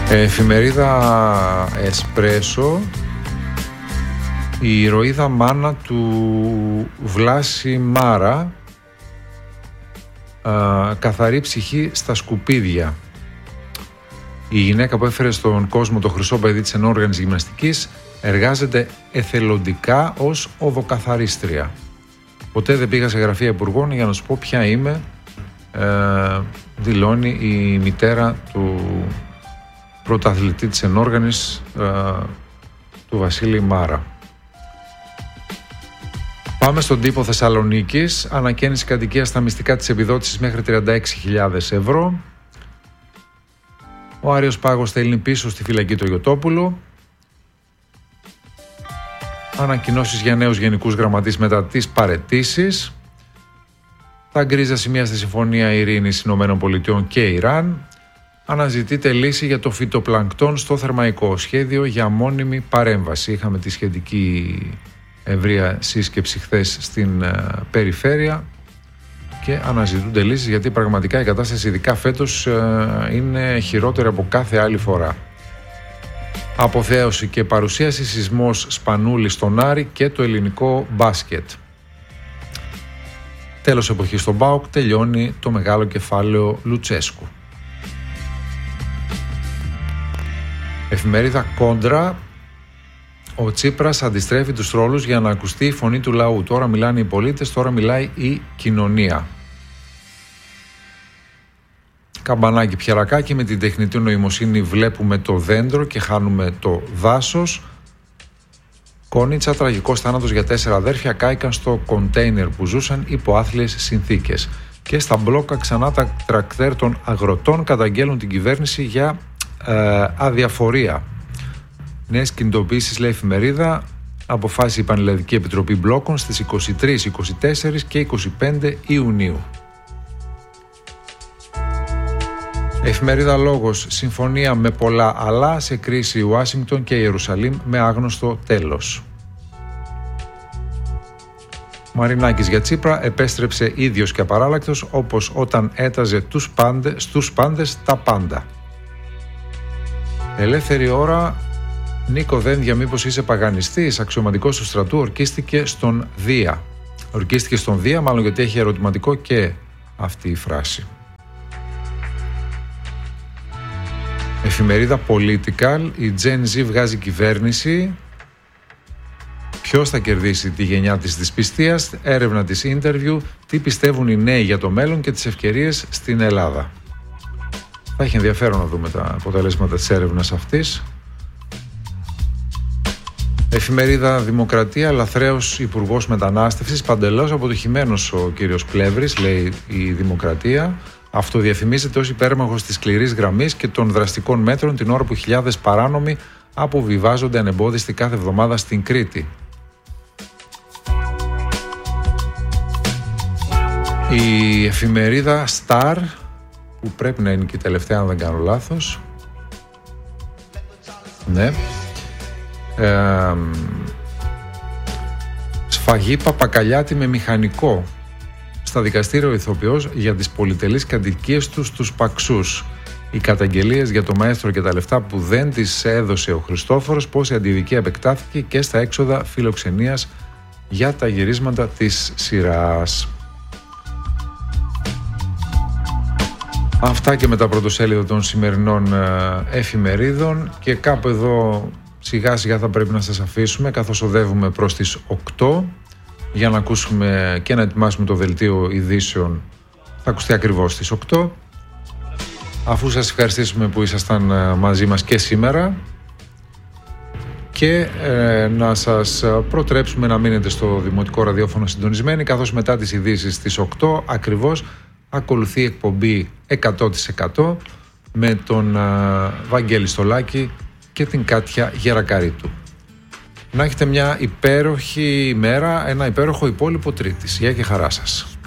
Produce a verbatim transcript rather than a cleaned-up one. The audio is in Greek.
Εφημερίδα Εσπρέσο, η ηρωίδα μάνα του Βλάση Μάρα, α, καθαρή ψυχή στα σκουπίδια. Η γυναίκα που έφερε στον κόσμο το χρυσό παιδί της ενόργανης γυμναστικής εργάζεται εθελοντικά ως οδοκαθαρίστρια. Ποτέ δεν πήγα σε γραφεία υπουργών για να σου πω ποια είμαι, ε, δηλώνει η μητέρα του πρωταθλητή της ενόργανης, ε, του Βασίλη Μάρα. Πάμε στον τύπο Θεσσαλονίκης. Ανακαίνιση κατοικίας στα μυστικά της επιδότησης μέχρι τριάντα έξι χιλιάδες ευρώ. Ο Άριος Πάγος στέλνει πίσω στη φυλακή το Ιωτόπουλο. Ανακοινώσεις για νέους γενικούς γραμματείς μετά τις παραιτήσεις. Τα γκρίζα σημεία στη Συμφωνία Ειρήνης Ηνωμένων Πολιτειών και Ιράν. Αναζητείται λύση για το φυτοπλανκτόν στο Θερμαϊκό. Σχέδιο για μόνιμη παρέμβαση. Είχαμε τη σχετική ευρεία σύσκεψη χθες στην uh, περιφέρεια και αναζητούνται λύσεις, γιατί πραγματικά η κατάσταση ειδικά φέτος uh, είναι χειρότερη από κάθε άλλη φορά. Αποθέωση και παρουσίαση, σεισμός Σπανούλη στον Άρη και το ελληνικό μπάσκετ. Τέλος εποχής στον ΠΑΟΚ, τελειώνει το μεγάλο κεφάλαιο Λουτσέσκου. Εφημερίδα Κόντρα. Ο Τσίπρας αντιστρέφει τους τρόλους για να ακουστεί η φωνή του λαού. Τώρα μιλάνε οι πολίτες, τώρα μιλάει η κοινωνία. Καμπανάκι Πιερακάκι, με την τεχνητή νοημοσύνη βλέπουμε το δέντρο και χάνουμε το δάσος. Κόνιτσα, τραγικός θάνατος για τέσσερα αδέρφια, κάηκαν στο κοντέινερ που ζούσαν υπό άθλιες συνθήκες. Και στα μπλόκα ξανά τα τρακτέρ των αγροτών καταγγέλνουν την κυβέρνηση για ε, αδιαφορία. Νέες κινητοποιήσεις, λέει η εφημερίδα, αποφάσισε η Πανελλαδική Επιτροπή Μπλόκων στις είκοσι τρεις, είκοσι τέσσερις και είκοσι πέντε Ιουνίου. Εφημερίδα Λόγος, συμφωνία με πολλά αλλά, σε κρίση Ουάσιγκτον και Ιερουσαλήμ με άγνωστο τέλος. Μαρινάκης για Τσίπρα, επέστρεψε ίδιος και απαράλλακτος, όπως όταν έταζε τους πάντες, στους πάντες τα πάντα. Ελεύθερη ώρα. Νίκο Δένδια, μήπως είσαι παγανιστής? Αξιωματικός του στρατού ορκίστηκε στον Δία. Ορκίστηκε στον Δία, μάλλον γιατί έχει ερωτηματικό και αυτή η φράση. Εφημερίδα Political, η Gen Z βγάζει κυβέρνηση. Ποιος θα κερδίσει τη γενιά της δυσπιστίας? Έρευνα της Interview, τι πιστεύουν οι νέοι για το μέλλον και τις ευκαιρίες στην Ελλάδα. Θα έχει ενδιαφέρον να δούμε τα αποτελέσματα της έρευνας αυτής. Εφημερίδα Δημοκρατία, λαθρέος υπουργός μετανάστευσης, παντελώς αποτυχημένος ο κύριος Πλεύρης, λέει η Δημοκρατία. Αυτοδιαφημίζεται ως υπέρμαχος της σκληρής γραμμής και των δραστικών μέτρων την ώρα που χιλιάδες παράνομοι αποβιβάζονται ανεμπόδιστοι κάθε εβδομάδα στην Κρήτη. Η εφημερίδα Star, που πρέπει να είναι και η τελευταία αν δεν κάνω λάθος, ναι, ε, σφαγή Παπακαλιάτη με μηχανικό. Στα δικαστήρια ο ηθοποιός για τις πολυτελείς κατοικίες του στους Παξούς. Οι καταγγελίες για το μαέστρο και τα λεφτά που δεν τις έδωσε ο Χριστόφορος, πώς η αντιδικία επεκτάθηκε και στα έξοδα φιλοξενίας για τα γυρίσματα της σειράς. Αυτά και με τα πρωτοσέλιδα των σημερινών εφημερίδων, και κάπου εδώ σιγά σιγά θα πρέπει να σας αφήσουμε, καθώς οδεύουμε προς τις οκτώ, για να ακούσουμε και να ετοιμάσουμε το δελτίο ειδήσεων. Θα ακουστεί ακριβώς στις οκτώ. Αφού σας ευχαριστήσουμε που ήσασταν μαζί μας και σήμερα, και ε, να σας προτρέψουμε να μείνετε στο Δημοτικό Ραδιόφωνο συντονισμένοι, καθώς μετά τις ειδήσεις στις οκτώ ακριβώς ακολουθεί εκπομπή εκατό τοις εκατό με τον α, Βαγγέλη Στολάκη και την Κάτια Γερακαρίτου. Να έχετε μια υπέροχη ημέρα, ένα υπέροχο υπόλοιπο Τρίτης. Γεια και χαρά σας.